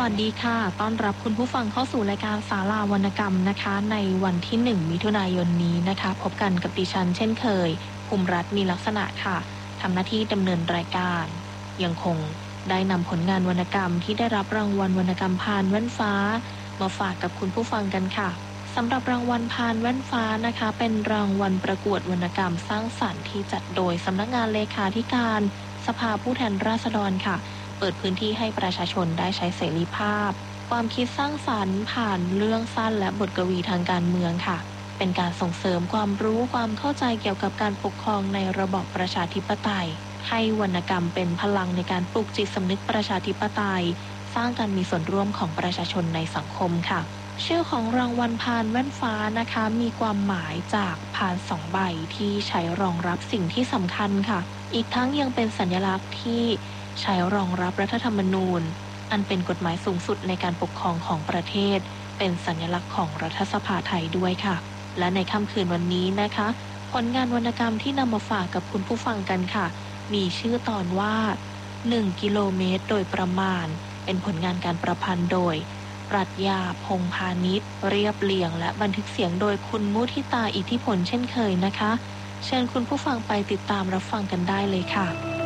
วัสดีค่ะต้อนรับคุณผู้ฟังเข้าสู่รายการศาลาวรรณกรรมนะคะในวันที่1มิถุนายนนี้นะคะพบกันกับดิฉันเช่นเคยภูมิรัตน์มีลักษณะค่ะทำหน้าที่ดำเนินรายการยังคงได้นำผลงานวรรณกรรมที่ได้รับรางวัลวรรณกรรมพานแว่นฟ้ามาฝากกับคุณผู้ฟังกันค่ะสำหรับรางวัลพานแว่นฟ้านะคะเป็นรางวัลประกวดวรรณกรรมสร้างสรรค์ที่จัดโดยสำนักงานเลขาธิการสภาผู้แทนราษฎรค่ะเปิดพื้นที่ให้ประชาชนได้ใช้เสรีภาพความคิดสร้างสรรค์ผ่านเรื่องสั้นและบทกวีทางการเมืองค่ะเป็นการส่งเสริมความรู้ความเข้าใจเกี่ยวกับการปกครองในระบอบประชาธิปไตยให้วรรณกรรมเป็นพลังในการปลุกจิตสำนึกประชาธิปไตยสร้างการมีส่วนร่วมของประชาชนในสังคมค่ะชื่อของรางวัลพานแว่นฟ้านะคะมีความหมายจากพาน2 ใบที่ใช้รองรับสิ่งที่สำคัญค่ะอีกทั้งยังเป็นสัญลักษณ์ที่ใช้รองรับรัฐธรรมนูญอันเป็นกฎหมายสูงสุดในการปกครองของประเทศเป็นสัญลักษณ์ของรัฐสภาไทยด้วยค่ะและในค่ำคืนวันนี้นะคะผลงานวรรณกรรมที่นำมาฝากกับคุณผู้ฟังกันค่ะมีชื่อตอนว่า1 กิโลเมตรโดยประมาณเป็นผลงานการประพันธ์โดยปรัชญาพงษ์พาณิชย์เรียบเรียงและบันทึกเสียงโดยคุณมุทิตาอิทธิพลเช่นเคยนะคะเชิญคุณผู้ฟังไปติดตามรับฟังกันได้เลยค่ะ